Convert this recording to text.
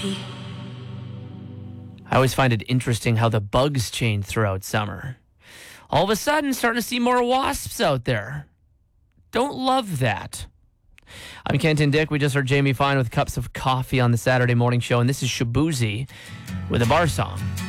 I always find it interesting how the bugs change throughout summer. All of a sudden, starting to see more wasps out there. Don't love that. I'm Kenton Dick. We just heard Jamie Fine with Cups of Coffee on the Saturday morning show, and this is Shabuzi with a bar song.